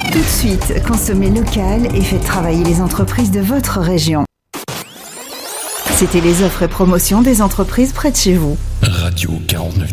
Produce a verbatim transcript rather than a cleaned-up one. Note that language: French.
Tout de suite, consommez local et faites travailler les entreprises de votre région. C'était les offres et promotions des entreprises près de chez vous. Radio quarante-neuf.